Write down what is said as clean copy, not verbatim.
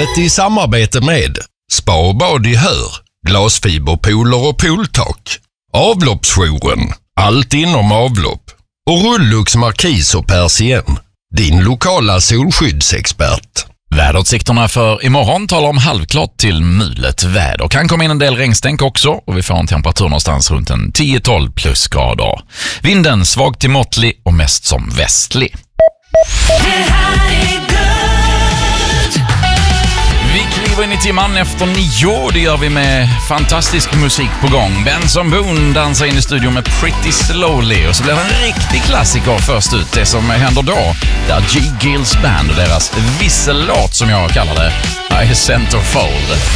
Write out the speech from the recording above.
Mulet i samarbete med Spa och bad i Hör, glasfiberpooler och pooltak, Avloppsjouren, allt inom avlopp och Rullux Markis och Persien, din lokala solskyddsexpert. Väderutsikterna för imorgon talar om halvklart till mulet väder. Kan komma in en del regnstänk också och vi får en temperatur någonstans runt en 10-12 plusgrader. Vinden svag till måttlig och mest som västlig. Vi kliver in i timman efter 9. Det gör vi med fantastisk musik på gång. Benson Boone dansar in i studion med Pretty Slowly. Och så blir det en riktig klassiker först ut. Det som händer då, det är G. Gills Band och deras vissellåt som jag kallar det, I Centerfold.